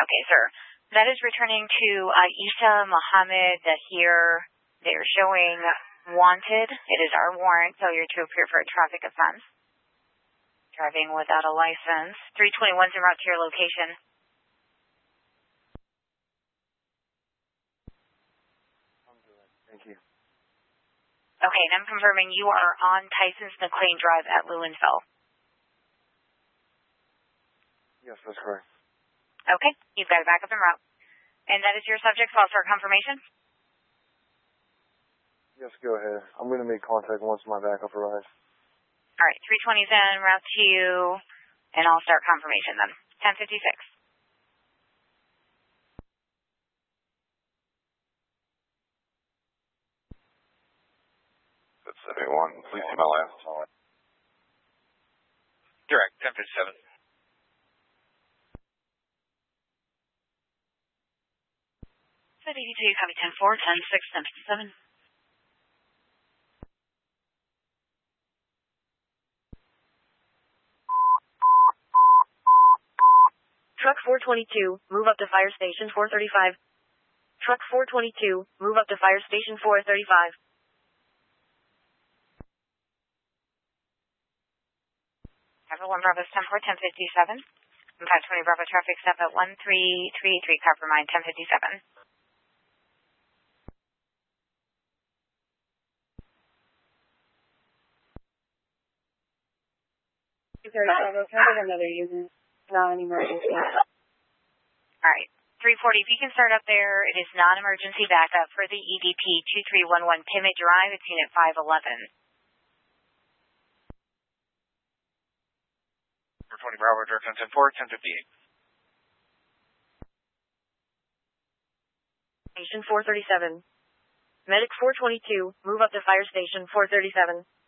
Okay, sir. That is returning to Isa Mohammed Dahir. They're showing wanted. It is our warrant, so you're to appear for a traffic offense. Driving without a license. 321's en route to your location. I'm good. Thank you. Okay, and I'm confirming you are on Tyson's McLean Drive at Lewinville. Yes, that's correct. Okay, you've got it back up en route. And that is your subject, so I'll start confirmation? Yes, go ahead. I'm going to make contact once my backup arrives. All right, 320's en route to you, and I'll start confirmation then. 10:56. That's 71. Please see my last. Direct, 10:57. 82, copy 10-4, 10-6, 10-57. Truck 422, move up to fire station 435. Truck 422, move up to fire station 435. Bravo 1 Bravo 10-4, 1057. Impact 20 Bravo traffic stop at 1333, cover mine 1057. Bravo, can I have another unit? Not an emergency. Alright. 340, if you can start up there, it is non-emergency backup for the EDP 2311 Pimmet Drive. It's unit 511. 420 Bravo, direct 10-4, 10:58. Station 437. Medic 422, move up to fire station 437.